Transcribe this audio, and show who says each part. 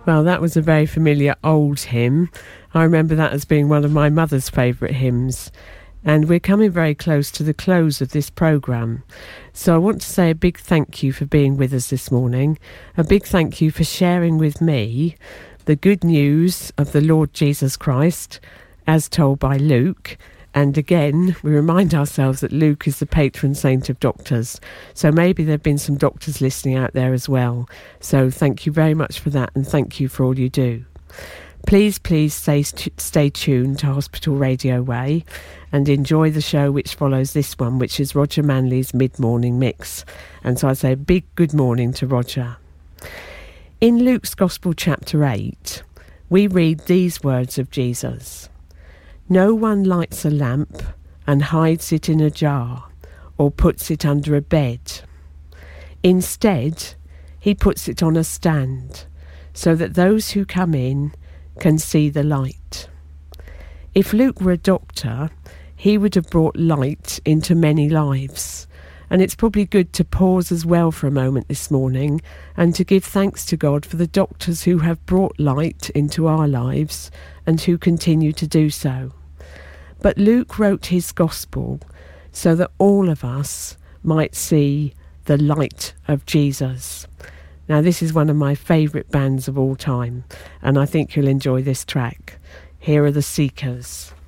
Speaker 1: Well, that was a very familiar old hymn. I remember that as being one of my mother's favourite hymns. And we're coming very close to the close of this programme. So I want to say a big thank you for being with us this morning. A big thank you for sharing with me the good news of the Lord Jesus Christ, as told by Luke. And again, we remind ourselves that Luke is the patron saint of doctors. So maybe there have been some doctors listening out there as well. So thank you very much for that, and thank you for all you do. Please stay tuned to Hospital Radio Way and enjoy the show which follows this one, which is Roger Manley's Mid-Morning Mix. And so I say a big good morning to Roger. In Luke's Gospel chapter 8, we read these words of Jesus. No one lights a lamp and hides it in a jar or puts it under a bed. Instead, he puts it on a stand so that those who come in can see the light. If Luke were a doctor, he would have brought light into many lives. And it's probably good to pause as well for a moment this morning and to give thanks to God for the doctors who have brought light into our lives and who continue to do so. But Luke wrote his gospel so that all of us might see the light of Jesus. Now, this is one of my favourite bands of all time, and I think you'll enjoy this track. Here are the Seekers.